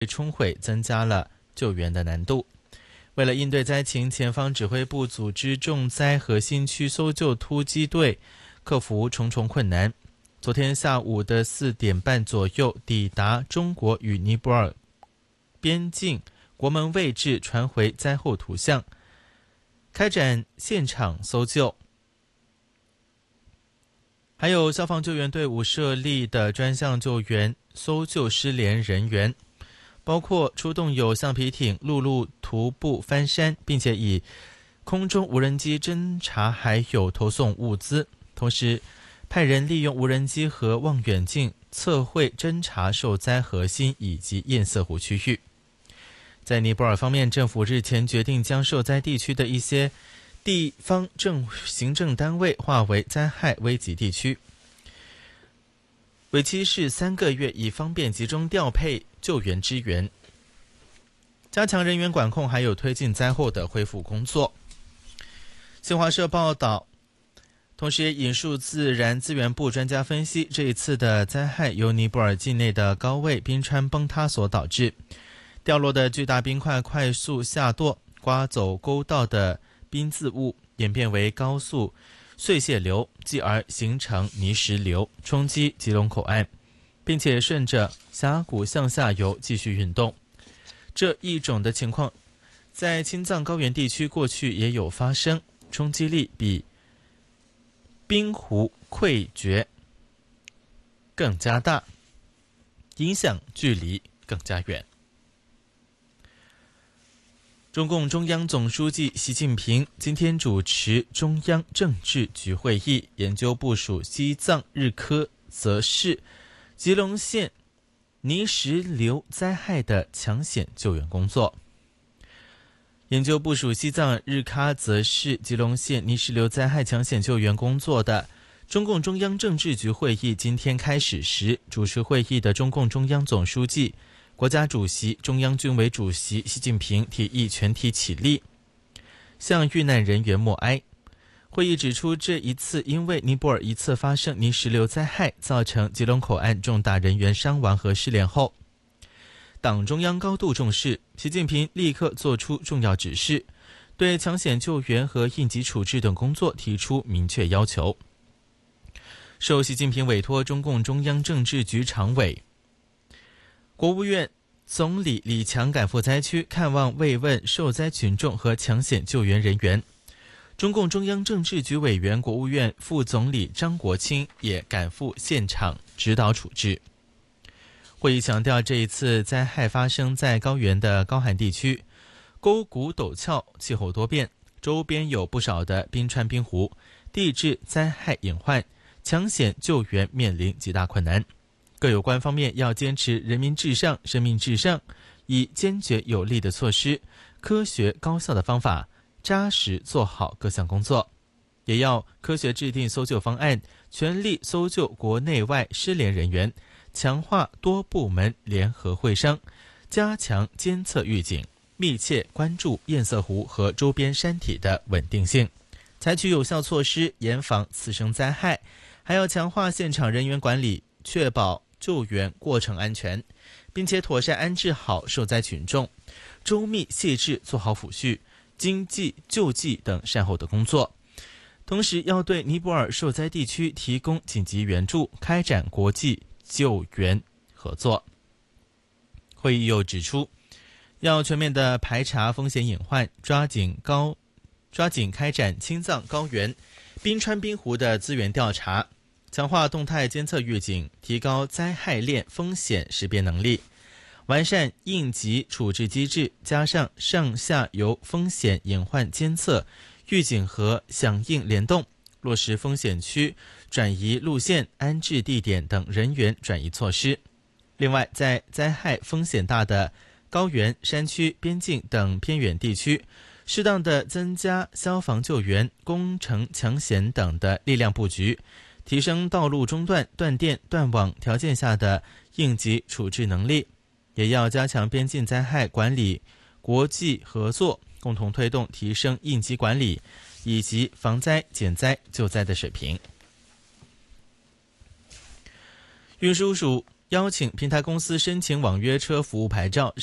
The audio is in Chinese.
冲毁，增加了救援的难度。为了应对灾情，前方指挥部组织重灾核心区搜救突击队，克服重重困难。昨天下午的4点半左右抵达中国与尼泊尔边境国门位置，传回灾后图像，开展现场搜救。还有消防救援队伍设立的专项救援搜救失联人员，包括出动有橡皮艇、陆路徒步翻山，并且以空中无人机侦察，还有投送物资，同时派人利用无人机和望远镜测绘侦察受灾核心以及堰塞湖区域。在尼泊尔方面，政府日前决定将受灾地区的一些地方行政单位划为灾害危急地区，为期是3个月，以方便集中调配救援支援，加强人员管控，还有推进灾后的恢复工作。新华社报道，同时也引述自然资源部专家分析，这一次的灾害由尼泊尔境内的高位冰川崩塌所导致，掉落的巨大冰块快速下堕，刮走沟道的冰渍物，演变为高速碎屑流，继而形成泥石流，冲击吉隆口岸，并且顺着峡谷向下游继续运动。这一种的情况在青藏高原地区过去也有发生，冲击力比冰湖溃决更加大，影响距离更加远。中共中央总书记习近平今天主持中央政治局会议，研究部署西藏日喀则市吉隆县泥石流灾害的抢险救援工作。研究部署西藏日喀则市吉隆县泥石流灾害抢险救援工作的中共中央政治局会议今天开始时，主持会议的中共中央总书记、国家主席、中央军委主席习近平提议全体起立，向遇难人员默哀。会议指出，这一次因为尼泊尔一次发生泥石流灾害，造成吉隆口岸重大人员伤亡和失联后，党中央高度重视，习近平立刻作出重要指示，对抢险救援和应急处置等工作提出明确要求。受习近平委托，中共中央政治局常委、国务院总理李强赶赴灾区看望慰问受灾群众和抢险救援人员。中共中央政治局委员、国务院副总理张国清也赶赴现场指导处置。会议强调，这一次灾害发生在高原的高寒地区，沟谷陡峭，气候多变，周边有不少的冰川冰湖，地质灾害隐患，抢险救援面临极大困难。各有关方面要坚持人民至上、生命至上，以坚决有力的措施、科学高效的方法，扎实做好各项工作，也要科学制定搜救方案，全力搜救国内外失联人员，强化多部门联合会商，加强监测预警，密切关注堰塞湖和周边山体的稳定性，采取有效措施严防次生灾害，还要强化现场人员管理，确保救援过程安全，并且妥善安置好受灾群众，周密细致做好抚恤、经济救济等善后的工作。同时要对尼泊尔受灾地区提供紧急援助，开展国际救援合作。会议又指出，要全面地排查风险隐患，抓紧开展青藏高原冰川冰湖的资源调查，强化动态监测预警，提高灾害链风险识别能力，完善应急处置机制，加上上下游风险隐患监测、预警和响应联动，落实风险区转移路线、安置地点等人员转移措施。另外，在灾害风险大的高原、山区、边境等偏远地区，适当的增加消防救援、工程抢险等的力量布局，提升道路中断、断电、断网条件下的应急处置能力，也要加强边境灾害管理国际合作，共同推动提升应急管理以及防灾、减灾、救灾的水平。运输署邀请平台公司申请网约车服务牌照。